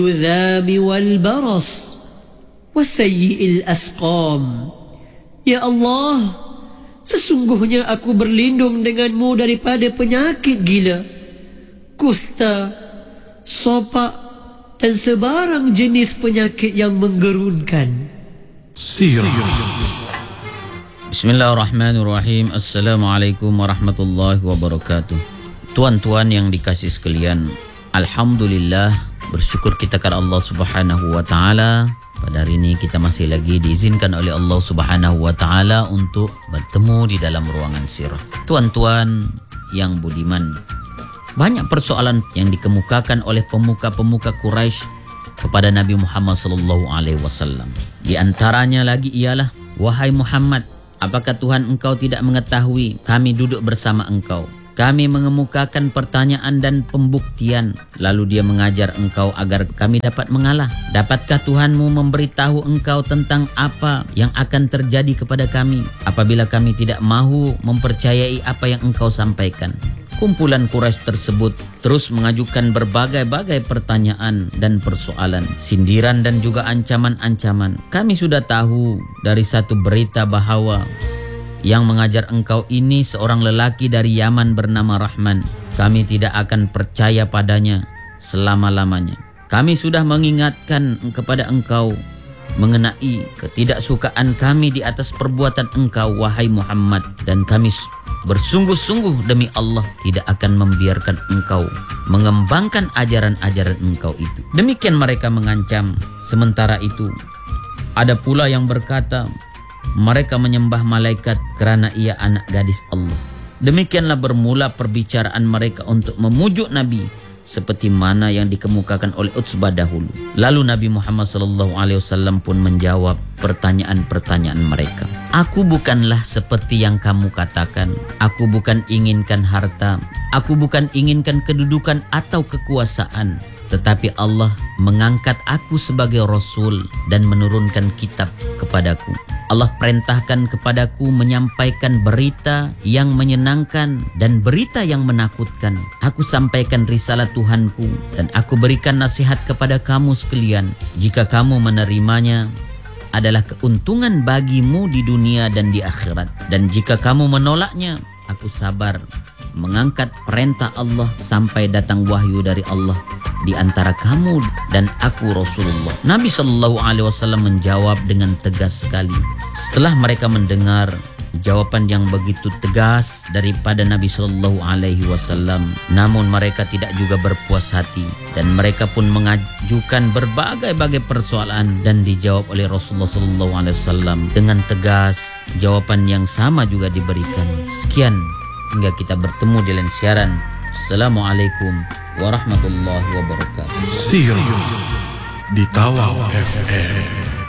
الذام والبرص وسيء الأسقام. Ya Allah, sesungguhnya aku berlindung denganmu daripada penyakit gila, kusta, sopak, dan sebarang jenis penyakit yang menggerunkan. Sirah. Bismillahirrahmanirrahim. Assalamualaikum warahmatullahi wabarakatuh. Tuan-tuan yang dikasih sekalian, alhamdulillah, bersyukur kita kepada Allah Subhanahu wa taala. Pada hari ini kita masih lagi diizinkan oleh Allah Subhanahu wa taala untuk bertemu di dalam ruangan sirah. Tuan-tuan yang budiman, banyak persoalan yang dikemukakan oleh pemuka-pemuka Quraisy kepada Nabi Muhammad sallallahu alaihi wasallam. Di antaranya lagi ialah, wahai Muhammad, apakah Tuhan engkau tidak mengetahui kami duduk bersama engkau? Kami mengemukakan pertanyaan dan pembuktian, lalu dia mengajar engkau agar kami dapat mengalah. Dapatkah Tuhanmu memberitahu engkau tentang apa yang akan terjadi kepada kami apabila kami tidak mahu mempercayai apa yang engkau sampaikan? Kumpulan Quraisy tersebut terus mengajukan berbagai-bagai pertanyaan dan persoalan, sindiran dan juga ancaman-ancaman. Kami sudah tahu dari satu berita bahwa yang mengajar engkau ini seorang lelaki dari Yaman bernama Rahman. Kami tidak akan percaya padanya selama-lamanya. Kami sudah mengingatkan kepada engkau mengenai ketidaksukaan kami di atas perbuatan engkau, wahai Muhammad, dan kami bersungguh-sungguh demi Allah tidak akan membiarkan engkau mengembangkan ajaran-ajaran engkau itu. Demikian mereka mengancam. Sementara itu, ada pula yang berkata, mereka menyembah malaikat kerana ia anak gadis Allah. Demikianlah bermula perbicaraan mereka untuk memujuk Nabi seperti mana yang dikemukakan oleh Utsbah dahulu. Lalu Nabi Muhammad SAW pun menjawab pertanyaan-pertanyaan mereka. Aku bukanlah seperti yang kamu katakan. Aku bukan inginkan harta. Aku bukan inginkan kedudukan atau kekuasaan. Tetapi Allah mengangkat aku sebagai Rasul dan menurunkan kitab kepadaku. Allah perintahkan kepadaku menyampaikan berita yang menyenangkan dan berita yang menakutkan. Aku sampaikan risalah Tuhanku dan aku berikan nasihat kepada kamu sekalian. Jika kamu menerimanya, adalah keuntungan bagimu di dunia dan di akhirat. Dan jika kamu menolaknya, aku sabar mengangkat perintah Allah sampai datang wahyu dari Allah di antara kamu dan aku Rasulullah. Nabi sallallahu alaihi wasallam menjawab dengan tegas sekali. Setelah mereka mendengar jawaban yang begitu tegas daripada Nabi sallallahu alaihi wasallam, namun mereka tidak juga berpuas hati dan mereka pun mengajukan berbagai-bagai persoalan dan dijawab oleh Rasulullah sallallahu alaihi wasallam dengan tegas. Jawaban yang sama juga diberikan. Sekian, hingga kita bertemu di lain siaran. Assalamualaikum warahmatullahi wabarakatuh. Sirah di Tawau FM.